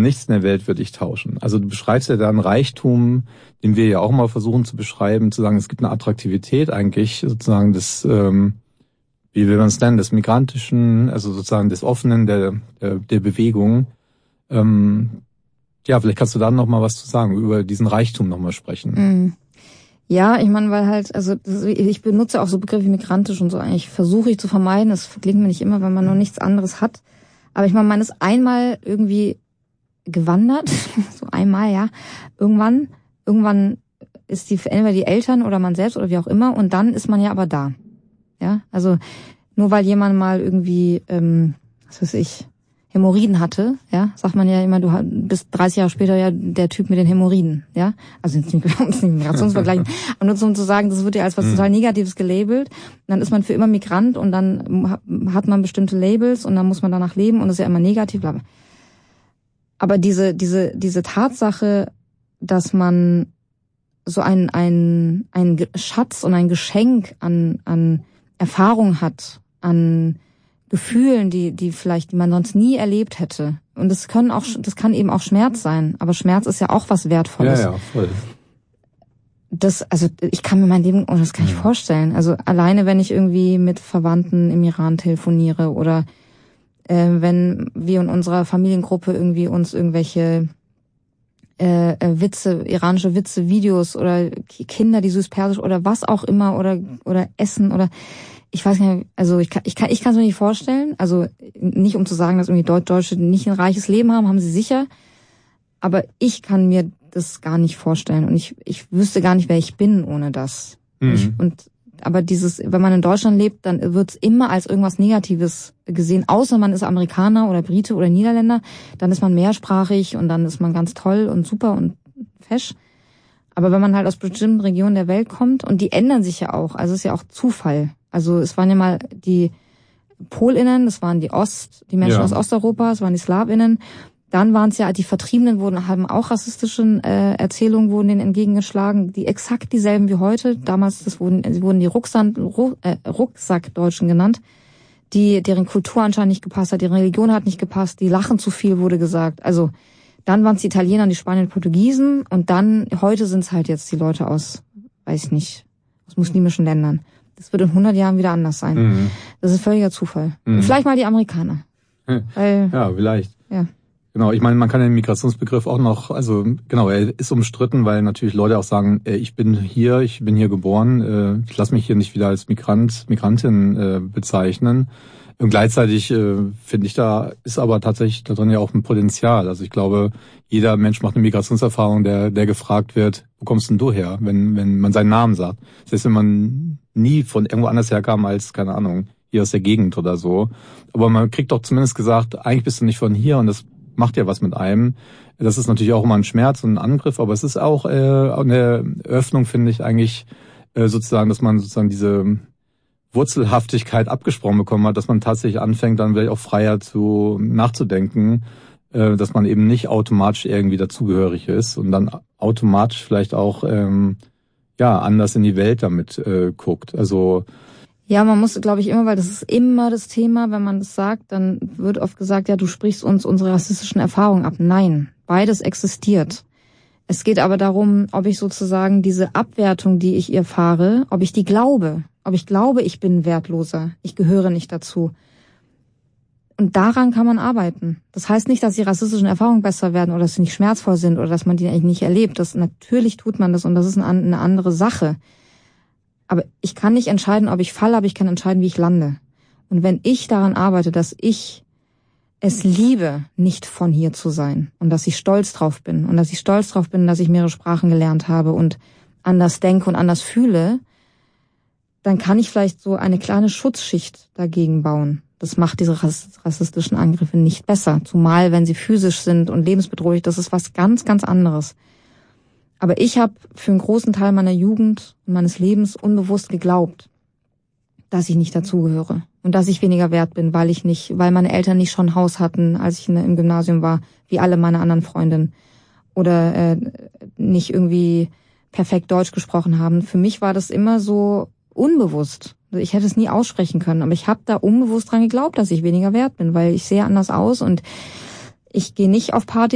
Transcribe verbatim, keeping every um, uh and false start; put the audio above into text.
nichts in der Welt würde ich tauschen. Also du beschreibst ja da einen Reichtum, den wir ja auch mal versuchen zu beschreiben, zu sagen, es gibt eine Attraktivität eigentlich sozusagen des, ähm, wie will man es nennen, des Migrantischen, also sozusagen des Offenen, der, der, der Bewegung. Ähm, ja, vielleicht kannst du da noch mal was zu sagen, über diesen Reichtum noch mal sprechen. Mm. Ja, ich meine, weil halt, also ich benutze auch so Begriffe wie migrantisch und so, eigentlich versuche ich zu vermeiden, das gelingt mir nicht immer, wenn man noch nichts anderes hat. Aber ich meine, man ist einmal irgendwie gewandert, so einmal, ja, irgendwann, irgendwann ist die, entweder die Eltern oder man selbst oder wie auch immer, und dann ist man ja aber da. Ja, also nur weil jemand mal irgendwie, ähm, was weiß ich, Hämorrhoiden hatte, ja, sagt man ja immer, du bist dreißig Jahre später ja der Typ mit den Hämorrhoiden, ja. Also nicht, nicht Migrationsvergleichen, aber nur um zu sagen, das wird ja als was total Negatives gelabelt. Und dann ist man für immer Migrant und dann hat man bestimmte Labels und dann muss man danach leben und das ist ja immer negativ, bla bla. Aber diese, diese, diese Tatsache, dass man so ein, ein, ein Schatz und ein Geschenk an, an Erfahrung hat, an Gefühlen, die, die vielleicht, die man sonst nie erlebt hätte. Und das können auch, das kann eben auch Schmerz sein. Aber Schmerz ist ja auch was Wertvolles. Ja, ja, voll. Das, also, ich kann mir mein Leben, oh, das kann ich vorstellen. Also, alleine, wenn ich irgendwie mit Verwandten im Iran telefoniere oder, äh, wenn wir in unserer Familiengruppe irgendwie uns irgendwelche, äh, Witze, iranische Witze, Videos oder Kinder, die süß-persisch oder was auch immer oder, oder Essen oder, ich weiß nicht, also ich kann ich kann ich kann es mir nicht vorstellen, also nicht um zu sagen, dass irgendwie Deutsche nicht ein reiches Leben haben, haben sie sicher, aber ich kann mir das gar nicht vorstellen und ich ich wüsste gar nicht, wer ich bin ohne das. Mhm. Ich, und aber dieses, wenn man in Deutschland lebt, dann wird's immer als irgendwas Negatives gesehen, außer man ist Amerikaner oder Brite oder Niederländer, dann ist man mehrsprachig und dann ist man ganz toll und super und fesch. Aber wenn man halt aus bestimmten Regionen der Welt kommt, und die ändern sich ja auch, also es ist ja auch Zufall. Also es waren ja mal die PolInnen, das waren die Ost, die Menschen ja. aus Osteuropa, es waren die SlawInnen. Dann waren es ja, die Vertriebenen wurden, haben auch rassistische äh, Erzählungen wurden denen entgegengeschlagen, die exakt dieselben wie heute. Damals, das wurden, sie wurden die Rucksack, Ruck, äh, Rucksackdeutschen genannt, die, deren Kultur anscheinend nicht gepasst hat, deren Religion hat nicht gepasst, die lachen zu viel, wurde gesagt. Also, dann waren es die Italiener, die Spanier, die Portugiesen, und dann, heute sind es halt jetzt die Leute aus, weiß ich nicht, aus muslimischen Ländern. Das wird in hundert Jahren wieder anders sein. Mhm. Das ist völliger Zufall. Mhm. Vielleicht mal die Amerikaner. Weil, ja, vielleicht. Ja. Genau, ich meine, man kann den Migrationsbegriff auch noch, also genau, er ist umstritten, weil natürlich Leute auch sagen, ich bin hier, ich bin hier geboren, ich lasse mich hier nicht wieder als Migrant, Migrantin bezeichnen. Und gleichzeitig finde ich, da ist aber tatsächlich da drin ja auch ein Potenzial. Also ich glaube, jeder Mensch macht eine Migrationserfahrung, der der gefragt wird, wo kommst denn du her, wenn wenn man seinen Namen sagt. Das heißt, wenn man nie von irgendwo anders herkam als, keine Ahnung, hier aus der Gegend oder so. Aber man kriegt doch zumindest gesagt, eigentlich bist du nicht von hier, und das macht ja was mit einem. Das ist natürlich auch immer ein Schmerz und ein Angriff, aber es ist auch äh, eine Öffnung, finde ich, eigentlich äh, sozusagen, dass man sozusagen diese Wurzelhaftigkeit abgesprochen bekommen hat, dass man tatsächlich anfängt, dann vielleicht auch freier zu nachzudenken, äh, dass man eben nicht automatisch irgendwie dazugehörig ist und dann automatisch vielleicht auch ähm, ja anders in die Welt damit äh, guckt. Also ja, man muss, glaube ich, immer, weil das ist immer das Thema, wenn man das sagt, dann wird oft gesagt, ja, du sprichst uns unsere rassistischen Erfahrungen ab. Nein, beides existiert. Es geht aber darum, ob ich sozusagen diese Abwertung, die ich erfahre, ob ich die glaube, ob ich glaube, ich bin wertloser, ich gehöre nicht dazu. Und daran kann man arbeiten. Das heißt nicht, dass die rassistischen Erfahrungen besser werden oder dass sie nicht schmerzvoll sind oder dass man die eigentlich nicht erlebt. Das, natürlich tut man das, und das ist eine, eine andere Sache. Aber ich kann nicht entscheiden, ob ich falle, aber ich kann entscheiden, wie ich lande. Und wenn ich daran arbeite, dass ich es liebe, nicht von hier zu sein, und dass ich stolz drauf bin, und dass ich stolz drauf bin, dass ich mehrere Sprachen gelernt habe und anders denke und anders fühle, dann kann ich vielleicht so eine kleine Schutzschicht dagegen bauen. Das macht diese rassistischen Angriffe nicht besser. Zumal, wenn sie physisch sind und lebensbedrohlich, das ist was ganz, ganz anderes. Aber ich habe für einen großen Teil meiner Jugend und meines Lebens unbewusst geglaubt, dass ich nicht dazugehöre und dass ich weniger wert bin, weil ich nicht, weil meine Eltern nicht schon ein Haus hatten, als ich im Gymnasium war, wie alle meine anderen Freundinnen, oder äh, nicht irgendwie perfekt Deutsch gesprochen haben. Für mich war das immer so unbewusst. Ich hätte es nie aussprechen können, aber ich habe da unbewusst dran geglaubt, dass ich weniger wert bin, weil ich sehe anders aus und ich gehe nicht auf Partys